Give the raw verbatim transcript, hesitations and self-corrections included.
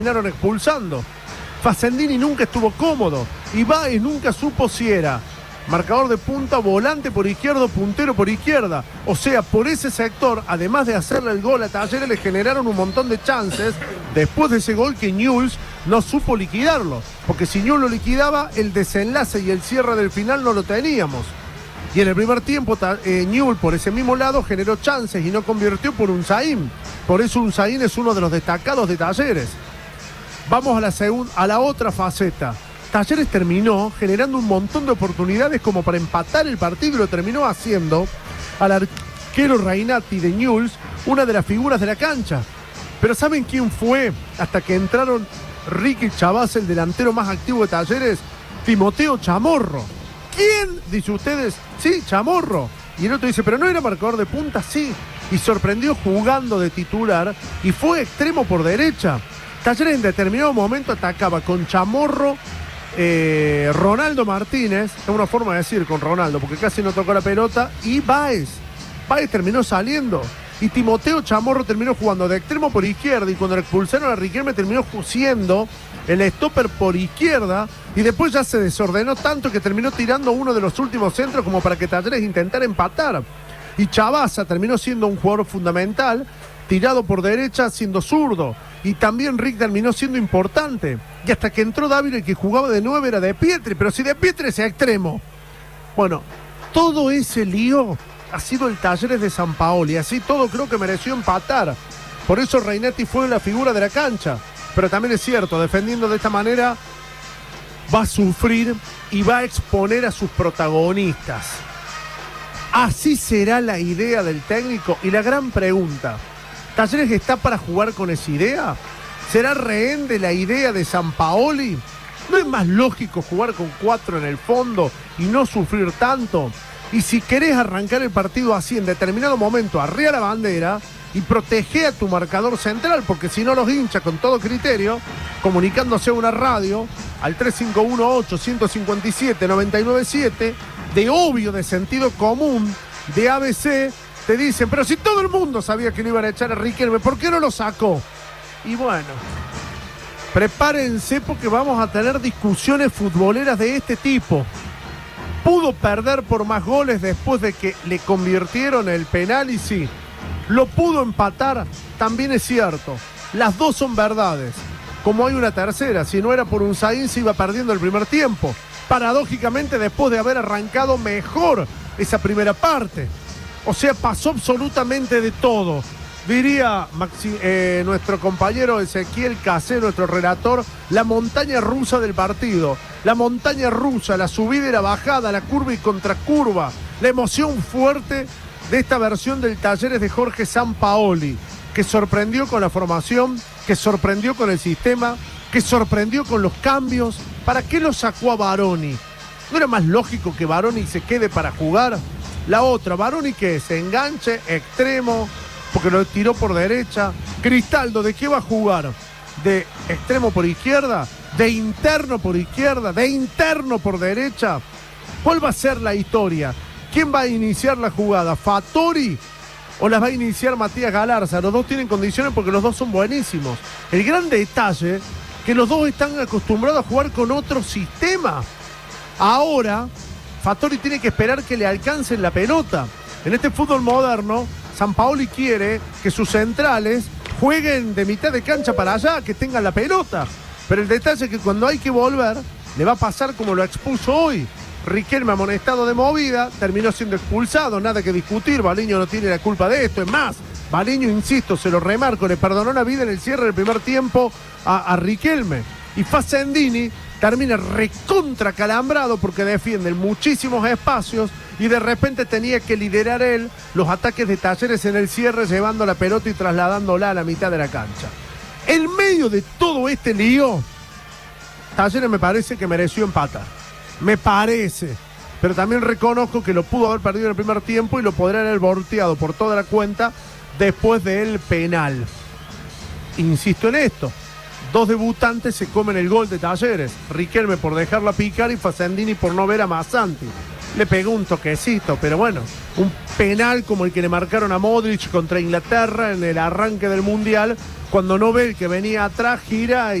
terminaron expulsando. Facendini nunca estuvo cómodo. Ibáez nunca supo si era marcador de punta, volante por izquierda, puntero por izquierda. O sea, por ese sector, además de hacerle el gol a Talleres, le generaron un montón de chances después de ese gol que Newell's no supo liquidarlo. Porque si Newell's lo liquidaba, el desenlace y el cierre del final no lo teníamos. Y en el primer tiempo, eh, Newell's por ese mismo lado generó chances y no convirtió por Unzaín. Por eso Unzaín es uno de los destacados de Talleres. Vamos a la, segunda, a la otra faceta. Talleres terminó generando un montón de oportunidades como para empatar el partido y lo terminó haciendo al arquero Reinati de Newell's, una de las figuras de la cancha. Pero ¿saben quién fue? Hasta que entraron Ricky Chavaz, el delantero más activo de Talleres, Timoteo Chamorro. ¿Quién? Dice ustedes, sí, Chamorro. Y el otro dice, pero no era marcador de punta, sí. Y sorprendió jugando de titular y fue extremo por derecha. Talleres en determinado momento atacaba con Chamorro, eh, Ronaldo Martínez, es una forma de decir con Ronaldo, porque casi no tocó la pelota, y Báez. Báez terminó saliendo. Y Timoteo Chamorro terminó jugando de extremo por izquierda, y cuando le expulsaron a Riquelme terminó siendo el stopper por izquierda, y después ya se desordenó tanto que terminó tirando uno de los últimos centros como para que Talleres intentara empatar. Y Chavaza terminó siendo un jugador fundamental, tirado por derecha siendo zurdo. Y también Rick terminó siendo importante. Y hasta que entró Dávila, el que jugaba de nueve era De Pietri, pero si De Pietri es extremo. Bueno, todo ese lío ha sido el Talleres de Sampaoli. Así todo creo que mereció empatar. Por eso Reinati fue la figura de la cancha. Pero también es cierto, defendiendo de esta manera va a sufrir y va a exponer a sus protagonistas. ¿Así será la idea del técnico? Y la gran pregunta, ¿Talleres está para jugar con esa idea? ¿Será rehén de la idea de Sampaoli? ¿No es más lógico jugar con cuatro en el fondo y no sufrir tanto? Y si querés arrancar el partido así en determinado momento, arriba la bandera y protege a tu marcador central, porque si no los hincha con todo criterio, comunicándose a una radio al tres cinco uno ocho, uno cinco siete, nueve nueve siete, de obvio, de sentido común, de A B C, te dicen, pero si todo el mundo sabía que le iban a echar a Riquelme, ¿por qué no lo sacó? Y bueno, prepárense porque vamos a tener discusiones futboleras de este tipo. Pudo perder por más goles después de que le convirtieron el penal y sí, lo pudo empatar, también es cierto. Las dos son verdades. Como hay una tercera, si no era por Unzaín se iba perdiendo el primer tiempo. Paradójicamente después de haber arrancado mejor esa primera parte. O sea, pasó absolutamente de todo. Diría Maxi, eh, nuestro compañero Ezequiel Casé, nuestro relator, la montaña rusa del partido. La montaña rusa, la subida y la bajada, la curva y contracurva. La emoción fuerte de esta versión del Talleres de Jorge Sampaoli, que sorprendió con la formación, que sorprendió con el sistema, que sorprendió con los cambios. ¿Para qué lo sacó a Baroni? ¿No era más lógico que Baroni se quede para jugar? La otra, Baroni que se enganche, extremo, porque lo tiró por derecha. Cristaldo, ¿de qué va a jugar? ¿De extremo por izquierda? ¿De interno por izquierda? ¿De interno por derecha? ¿Cuál va a ser la historia? ¿Quién va a iniciar la jugada? ¿Fattori o las va a iniciar Matías Galarza? Los dos tienen condiciones porque los dos son buenísimos. El gran detalle que los dos están acostumbrados a jugar con otro sistema. Ahora Fattori tiene que esperar que le alcancen la pelota. En este fútbol moderno, Sampaoli quiere que sus centrales jueguen de mitad de cancha para allá, que tengan la pelota. Pero el detalle es que cuando hay que volver, le va a pasar como lo expuso hoy. Riquelme amonestado de movida, terminó siendo expulsado, nada que discutir, Baliño no tiene la culpa de esto, es más, Baliño, insisto, se lo remarco, le perdonó la vida en el cierre del primer tiempo a, a Riquelme. Y Facendini termina recontra calambrado porque defiende muchísimos espacios y de repente tenía que liderar él los ataques de Talleres en el cierre, llevando la pelota y trasladándola a la mitad de la cancha. En medio de todo este lío, Talleres me parece que mereció empatar. Me parece. Pero también reconozco que lo pudo haber perdido en el primer tiempo y lo podría haber volteado por toda la cuenta después del penal. Insisto en esto. Dos debutantes se comen el gol de Talleres. Riquelme por dejarla picar y Facendini por no ver a Massanti. le pegó un toquecito, pero bueno, un penal como el que le marcaron a Modric contra Inglaterra en el arranque del Mundial, cuando no ve el que venía atrás, gira